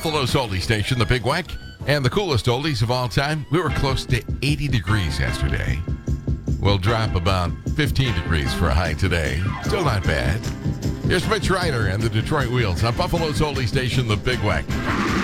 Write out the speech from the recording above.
Buffalo's oldie station, the Big Weck, and the coolest oldies of all time. We were close to 80 degrees yesterday. We'll drop about 15 degrees for a high today. Still not bad. Here's Mitch Ryder and the Detroit Wheels on Buffalo's oldie station, the Big Weck.